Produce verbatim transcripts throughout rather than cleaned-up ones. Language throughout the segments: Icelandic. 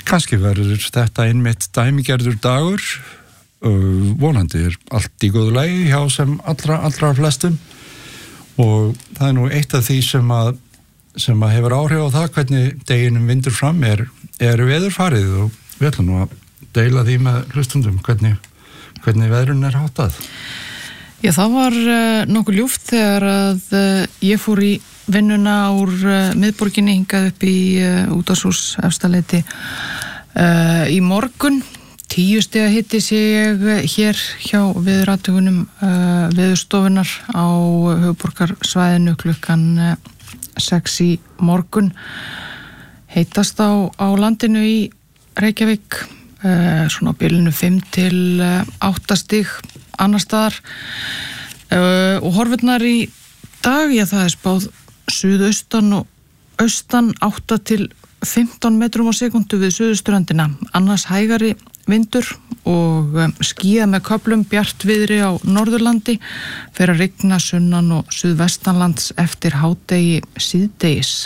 Kannski verður þetta einmitt dæmigerður dagur, uh, vonandi er allt í góðu lagi hjá sem allra, allra flestum og það er nú eitt af því sem að, sem að hefur áhrif á það hvernig deginum vindur fram er, er veðurfarið og við ætlum nú að deila því með hlustundum hvernig, hvernig veðrun er háttað. Já, það var uh, nokkuð ljúft þegar að uh, ég fór í vinnuna úr uh, miðborginni hingað upp í uh, útvarpshús Efstaleiti uh, í morgun. Tíu stiga hitti sé ég hér hjá veðurathugunum uh, veðurstofunar á höfuðborgarsvæðinu klukkan uh, sex í morgun. Heitast á, á landinu í Reykjavík, uh, svona á bilinu fimm til átta stig annar staðar uh, og horfurnar í dag, já það er spáð suðaustan og austan átta til fimmtán metrum á sekundu við suðurströndina, annars hægari vindur og um, skýjað með köflum, bjart viðri á Norðurlandi, fer að rigna sunnan og suðvestanlands eftir hádegi síðdegis.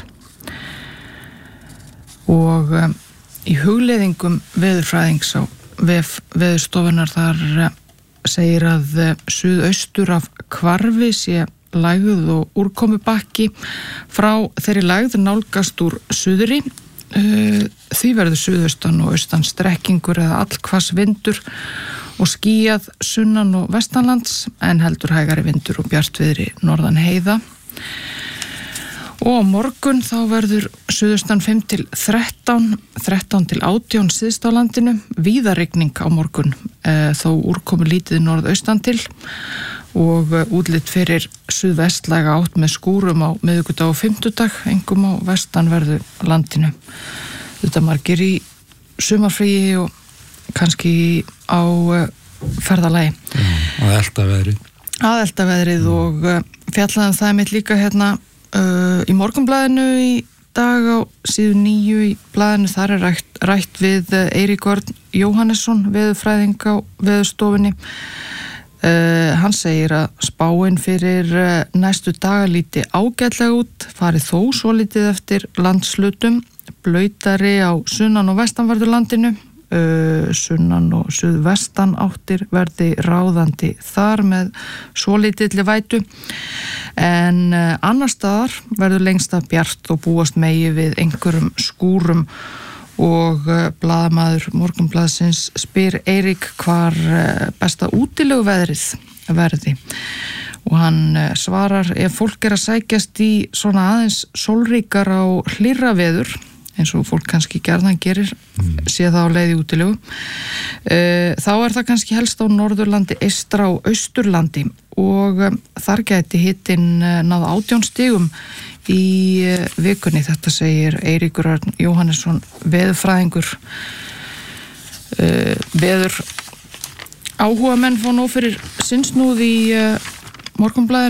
Og um, í hugleiðingum veðurfræðings á vef veðurstofunar þar uh, segir að uh, suðaustur af hvarfi sé lægð og úrkomubakki frá þeirri lægð nálgast úr suðri. Uh, því verður suðaustan og austan strekkingur eða allhvass vindur og skýjað sunnan og vestanlands en heldur hægari vindur og bjartviðri norðan heiða. Og á morgun þá verður suðaustan fimm til þrettán, þrettán til átján syðst á landinu, víða rigning á morgun, uh, þó úrkomu lítið norðaustan til og útlit fyrir suðvestlæga átt með skúrum á miðvikudag og fimmtudag, engum á vestanverðu landinu. Þetta margir í sumarfríi og kannski á ferðalagi. Já, að elta veðrið. Að elta veðrið mm. og fjallaðum það mitt líka hérna uh, í Morgunblaðinu í dag á síðu níu í blaðinu. Þar er rætt, rætt við Eirík Örn Jóhannesson, veðurfræðing á veðurstofunni. Uh, hann segir að spáin fyrir uh, næstu daga líti ágætlega út, farið þó svo lítið eftir landslutum, blautari á sunnan og vestanverðu landinu, uh, sunnan og suðvestan áttir verði ráðandi þar með svo lítilli vætu, en uh, annar staðar verður lengst að bjart og búast megi við einhverjum skúrum. Og uh, blaðamaður Morgunblaðsins spyr Eirík hvar uh, besta útilegu veðrið verði og hann uh, svarar ef fólk er að sækjast í svona aðeins sólríkar á hlýrra veður eins og fólk kannski gjarnan gerir mm. sé það á leið í útilegu uh, þá er það kannski helst á Norðurlandi, eystra og austurlandi og um, þar gæti hitinn uh, náð átján stigum í vikunni. Þetta segir Eiríkur Örn Jóhannesson, veðurfræðingur. uh, veður áhugamenn fá nú fyrir sinnsnúð í uh, Morgunblaðinu